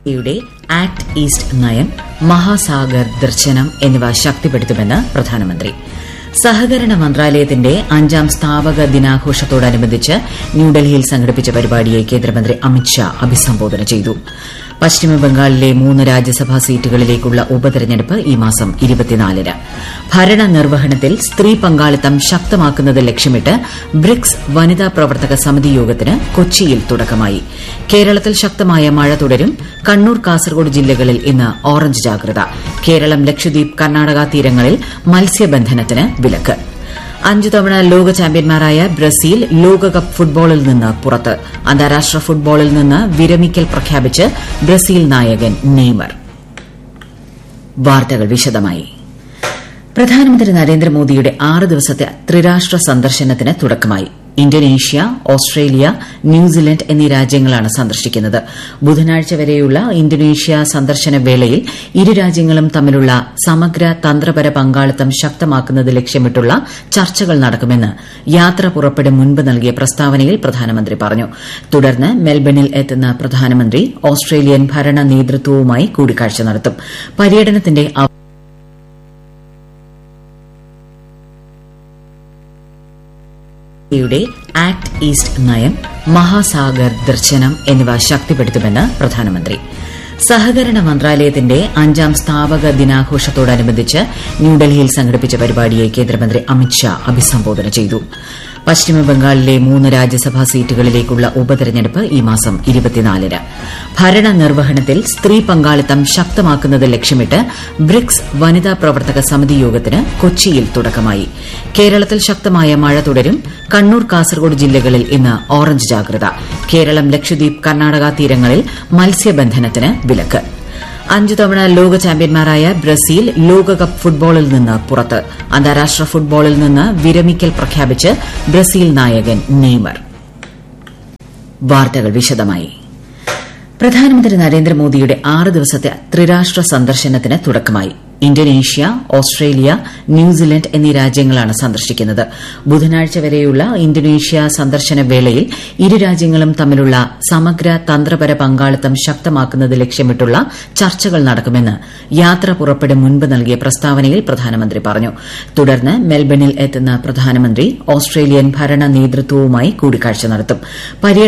യുടെ act east നയം, മഹാസാഗർ ദർശനം എന്നിവ ശക്തിപ്പെടുത്തുമെന്ന് പ്രധാനമന്ത്രി. സഹകരണ മന്ത്രാലയത്തിന്റെ 5ാം സ്ഥാപക ദിനാഘോഷത്തോടനുബന്ധിച്ച് ന്യൂഡൽഹിയിൽ സംഘടിപ്പിച്ച പരിപാടിയെ കേന്ദ്രമന്ത്രി അമിത്ഷാ അഭിസംബോധന ചെയ്തു. പശ്ചിമബംഗാളിലെ 3 രാജ്യസഭാ സീറ്റുകളിലേക്കുള്ള ഉപതെരഞ്ഞെടുപ്പ് ഈ മാസം 24-ന്. ഭരണനിർവഹണത്തിൽ സ്ത്രീ പങ്കാളിത്തം ശക്തമാക്കുന്നത് ലക്ഷ്യമിട്ട് ബ്രിക്സ് വനിതാ പ്രവർത്തക സമിതി യോഗത്തിന് കൊച്ചിയിൽ തുടക്കമായി. കേരളത്തിൽ ശക്തമായ മഴ തുടരും. കണ്ണൂർ, കാസർഗോഡ് ജില്ലകളിൽ ഇന്ന് ഓറഞ്ച് ജാഗ്രത. കേരളം, ലക്ഷദ്വീപ്, കർണാടക തീരങ്ങളിൽ മത്സ്യബന്ധനത്തിന് വിലക്ക്. 5 തവണ ലോക ചാമ്പ്യന്മാരായ ബ്രസീൽ ലോകകപ്പ് ഫുട്ബോളിൽ നിന്ന് പുറത്ത്. അന്താരാഷ്ട്ര ഫുട്ബോളിൽ നിന്ന് വിരമിക്കൽ പ്രഖ്യാപിച്ച് ബ്രസീൽ നായകൻ നെയ്മർ. വാർത്തകൾ വിശദമായി. പ്രധാനമന്ത്രി നരേന്ദ്രമോദിയുടെ 6 ദിവസത്തെ ത്രിരാഷ്ട്ര സന്ദർശനത്തിന് തുടക്കമായി. ഇന്തോനേഷ്യ, ഓസ്ട്രേലിയ, ന്യൂസിലൻഡ് എന്നീ രാജ്യങ്ങളാണ് സന്ദർശിക്കുന്നത്. ബുധനാഴ്ച വരെയുള്ള ഇന്തോനേഷ്യ സന്ദർശന വേളയിൽ ഇരു രാജ്യങ്ങളും തമ്മിലുള്ള സമഗ്ര തന്ത്രപര പങ്കാളിത്തം ശക്തമാക്കുന്നത് ലക്ഷ്യമിട്ടുള്ള ചർച്ചകൾ നടക്കുമെന്ന് യാത്ര പുറപ്പെടും മുൻപ് നൽകിയ പ്രസ്താവനയിൽ പ്രധാനമന്ത്രി പറഞ്ഞു. തുടർന്ന് മെൽബണിൽ എത്തുന്ന പ്രധാനമന്ത്രി ഓസ്ട്രേലിയൻ ഭരണ നേതൃത്വവുമായി കൂടിക്കാഴ്ച നടത്തും. പര്യടനത്തിന്റെ യുടെ ആക്ട് ഈസ്റ്റ് നയം, മഹാസാഗർ ദർശനം എന്നിവ ശക്തിപ്പെടുത്തുമെന്ന് പ്രധാനമന്ത്രി. സഹകരണ മന്ത്രാലയത്തിന്റെ 5ാം സ്ഥാപക ദിനാഘോഷത്തോടനുബന്ധിച്ച് ന്യൂഡൽഹിയിൽ സംഘടിപ്പിച്ച പരിപാടിയെ കേന്ദ്രമന്ത്രി അമിത്ഷാ അഭിസംബോധന ചെയ്തു. പശ്ചിമബംഗാളിലെ 3 രാജ്യസഭാ സീറ്റുകളിലേക്കുള്ള ഉപതെരഞ്ഞെടുപ്പ് ഈ മാസം 24-ന്. ഭരണനിർവഹണത്തിൽ സ്ത്രീ പങ്കാളിത്തം ശക്തമാക്കുന്നത് ലക്ഷ്യമിട്ട് ബ്രിക്സ് വനിതാ പ്രവർത്തക സമിതി യോഗത്തിന് കൊച്ചിയിൽ തുടക്കമായി. കേരളത്തിൽ ശക്തമായ മഴ തുടരും. കണ്ണൂർ, കാസർഗോഡ് ജില്ലകളിൽ ഇന്ന് ഓറഞ്ച് ജാഗ്രത. കേരളം, ലക്ഷദ്വീപ്, കർണാടക തീരങ്ങളിൽ മത്സ്യബന്ധനത്തിന് വിലക്ക്. 5 തവണ ലോക ചാമ്പ്യന്മാരായ ബ്രസീൽ ലോകകപ്പ് ഫുട്ബോളിൽ നിന്ന് പുറത്ത്. അന്താരാഷ്ട്ര ഫുട്ബോളിൽ നിന്ന് വിരമിക്കൽ പ്രഖ്യാപിച്ച് ബ്രസീൽ നായകൻ നെയ്മർ. വാർത്തകൾ വിശദമായി. പ്രധാനമന്ത്രി നരേന്ദ്രമോദിയുടെ 6 ദിവസത്തെ ത്രിരാഷ്ട്ര സന്ദർശനത്തിന് തുടക്കമായി. ഇന്തോനേഷ്യ, ഓസ്ട്രേലിയ, ന്യൂസിലൻഡ് എന്നീ രാജ്യങ്ങളാണ് സന്ദർശിക്കുന്നത്. ബുധനാഴ്ച വരെയുള്ള ഇന്തോനേഷ്യ സന്ദർശന വേളയിൽ ഇരു രാജ്യങ്ങളും തമ്മിലുള്ള സമഗ്ര തന്ത്രപര പങ്കാളിത്തം ശക്തമാക്കുന്നത് ലക്ഷ്യമിട്ടുള്ള ചർച്ചകൾ നടക്കുമെന്ന് യാത്ര പുറപ്പെടും മുൻപ് നൽകിയ പ്രസ്താവനയിൽ പ്രധാനമന്ത്രി പറഞ്ഞു. തുടർന്ന് മെൽബണിൽ എത്തുന്ന പ്രധാനമന്ത്രി ഓസ്ട്രേലിയൻ ഭരണ നേതൃത്വവുമായി കൂടിക്കാഴ്ച നടത്തും.